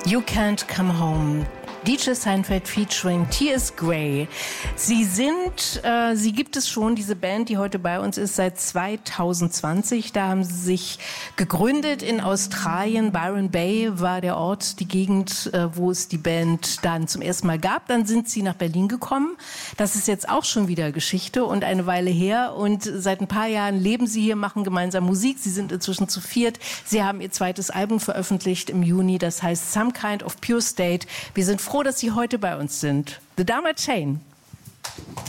You Can't Come Home. DJ Seinfeld featuring T.S. Gray. Sie gibt es schon, diese Band, die heute bei uns ist, seit 2020. Da haben sie sich gegründet in Australien. Byron Bay war der Ort, die Gegend, wo es die Band dann zum ersten Mal gab. Dann sind sie nach Berlin gekommen. Das ist jetzt auch schon wieder Geschichte und eine Weile her. Und seit ein paar Jahren leben sie hier, machen gemeinsam Musik. Sie sind inzwischen zu viert. Sie haben ihr zweites Album veröffentlicht im Juni. Das heißt Some Kind of Pure State. Wir sind froh, dass Sie heute bei uns sind. The Dharma Chain.